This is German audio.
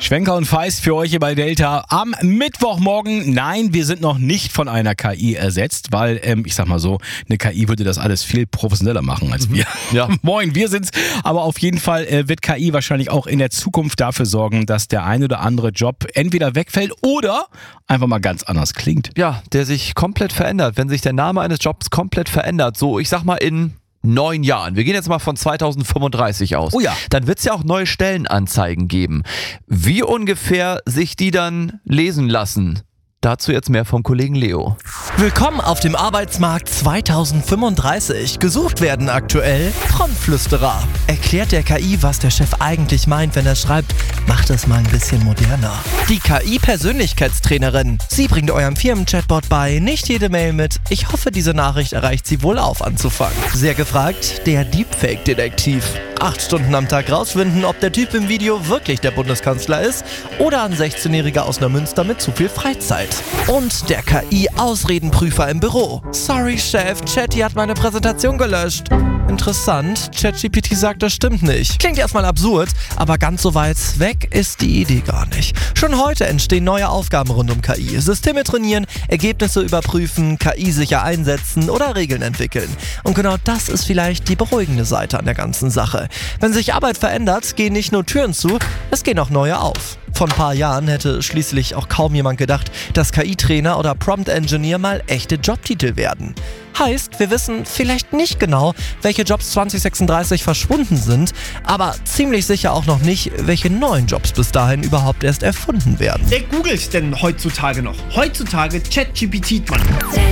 Schwenker und Feist für euch hier bei Delta am Mittwochmorgen. Nein, wir sind noch nicht von einer KI ersetzt, weil, ich sag mal so, eine KI würde das alles viel professioneller machen als wir. Ja. Moin, wir sind's. Aber auf jeden Fall wird KI wahrscheinlich auch in der Zukunft dafür sorgen, dass der ein oder andere Job entweder wegfällt oder einfach mal ganz anders klingt. Ja, der sich komplett verändert. Wenn sich der Name eines Jobs komplett verändert, so ich sag mal in 9 Jahren. Wir gehen jetzt mal von 2035 aus. Oh ja. Dann wird es ja auch neue Stellenanzeigen geben. Wie ungefähr sich die dann lesen lassen? Dazu jetzt mehr vom Kollegen Leo. Willkommen auf dem Arbeitsmarkt 2035. Gesucht werden aktuell Frontflüsterer. Erklärt der KI, was der Chef eigentlich meint, wenn er schreibt, macht es mal ein bisschen moderner. Die KI-Persönlichkeitstrainerin. Sie bringt eurem Firmen-Chatbot bei, nicht jede Mail mit, ich hoffe, diese Nachricht erreicht Sie wohlauf anzufangen. Sehr gefragt, der Deepfake-Detektiv. 8 Stunden am Tag rausfinden, ob der Typ im Video wirklich der Bundeskanzler ist oder ein 16-Jähriger aus Neumünster mit zu viel Freizeit. Und der KI-Ausredenprüfer im Büro. Sorry, Chef, Chatty hat meine Präsentation gelöscht. Interessant, ChatGPT sagt, das stimmt nicht. Klingt erstmal absurd, aber ganz so weit weg ist die Idee gar nicht. Schon heute entstehen neue Aufgaben rund um KI. Systeme trainieren, Ergebnisse überprüfen, KI sicher einsetzen oder Regeln entwickeln. Und genau das ist vielleicht die beruhigende Seite an der ganzen Sache. Wenn sich Arbeit verändert, gehen nicht nur Türen zu, es gehen auch neue auf. Vor ein paar Jahren hätte schließlich auch kaum jemand gedacht, dass KI-Trainer oder Prompt-Engineer mal echte Jobtitel werden. Heißt, wir wissen vielleicht nicht genau, welche Jobs 2036 verschwunden sind, aber ziemlich sicher auch noch nicht, welche neuen Jobs bis dahin überhaupt erst erfunden werden. Wer googelt denn heutzutage noch? Heutzutage ChatGPT, Mann.